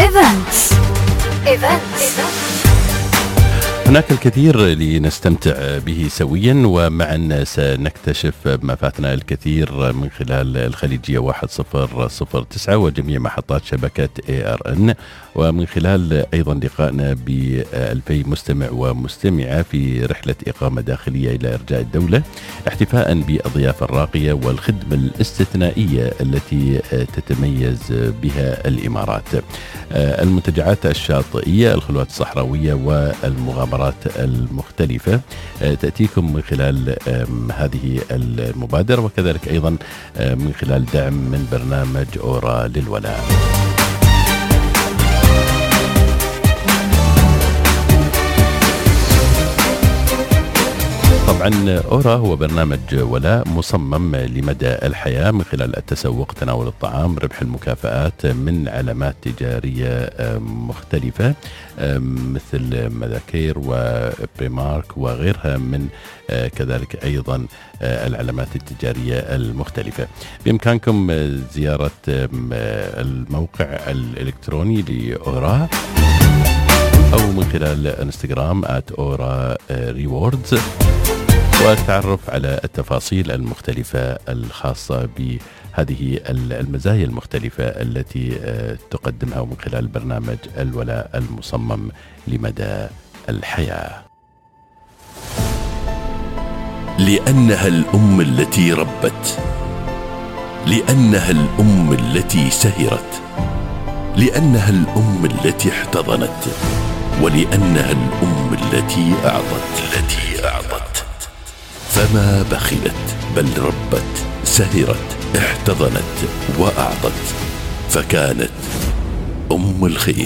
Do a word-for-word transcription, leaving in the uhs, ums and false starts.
Events. Events. هناك الكثير لنستمتع به سويا، ومعا سنكتشف ما فاتنا الكثير من خلال الخليجية واحد صفر صفر تسعة وجميع محطات شبكة إيه آر إن، ومن خلال أيضا لقائنا بألفي مستمع ومستمعة في رحلة إقامة داخلية إلى إرجاء الدولة، احتفاء بالضيافة الراقية والخدمة الاستثنائية التي تتميز بها الإمارات، المنتجعات الشاطئية، الخلوات الصحراوية والمغامرات المختلفة تأتيكم من خلال هذه المبادرة، وكذلك أيضا من خلال دعم من برنامج أورا للولاء. طبعا أورا هو برنامج ولاء مصمم لمدى الحياة من خلال التسوق، تناول الطعام، ربح المكافآت من علامات تجارية مختلفة مثل مذاكير وبريمارك وغيرها من كذلك أيضا العلامات التجارية المختلفة. بإمكانكم زيارة الموقع الإلكتروني لأورا أو من خلال انستغرام آت أورا ريوردز، والتعرف على التفاصيل المختلفة الخاصة بهذه المزايا المختلفة التي تقدمها من خلال برنامج الولاء المصمم لمدى الحياة. لأنها الأم التي ربت، لأنها الأم التي سهرت، لأنها الأم التي احتضنت، ولأنها الأم التي أعطت التي أعطت فما بخلت، بل ربت، سهرت، احتضنت وأعطت، فكانت أم الخير.